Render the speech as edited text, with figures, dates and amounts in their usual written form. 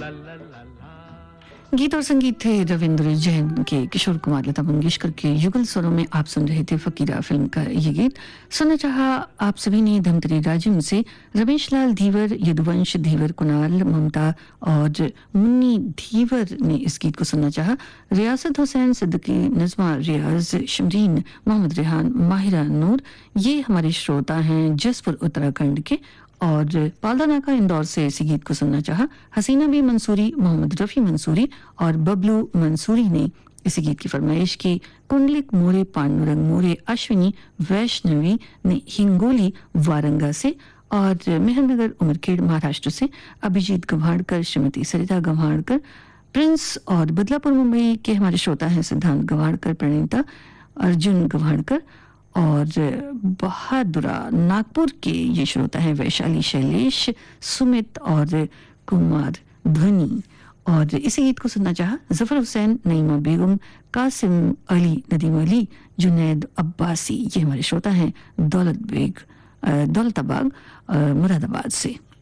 गीत और संगीत थे रविंद्र जैन के, किशोर कुमार, लता मंगेशकर के युगल स्वरों में आप सुन रहे थे फकीरा फिल्म का ये गीत। सुनना चाहा आप सभी ने धमतरी राजिम से रमेश लाल धीवर, यदुवंश धीवर, कुणाल, ममता और मुन्नी धीवर ने इस गीत को सुनना चाहा। रियासत हुसैन, सिद्दीकी, नजमा, रियाज, शमरीन, मोहम्मद रेहान, माहिरा नूर, ये हमारे श्रोता हैं जसपुर उत्तराखंड के। और पालदानाका इंदौर से इसी गीत को सुनना चाहा। हसीना बी मंसूरी, मोहम्मद रफ़ी मंसूरी और बबलू मंसूरी ने इसी गीत की फरमाइश की। कुंडलिक मोरे, पांडुरंग मोरे, अश्विनी वैष्णवी ने हिंगोली वारंगा से और मेहरनगर उमरखेड़ महाराष्ट्र से अभिजीत गव्हाड़कर, श्रीमती सरिता गव्हाड़कर, प्रिंस और बदलापुर मुंबई के हमारे श्रोता हैं सिद्धांत गव्हाड़कर, प्रणीता, अर्जुन गव्हाड़कर और बहादुरा नागपुर के ये श्रोता हैं वैशाली शैलेश, सुमित और कुमार ध्वनि। और इसी गीत को सुनना चाहा जफर हुसैन, नईमा बेगम, कासिम अली, नदीम अली, जुनैद अब्बासी, ये हमारे श्रोता हैं दौलताबाग मुरादाबाद से।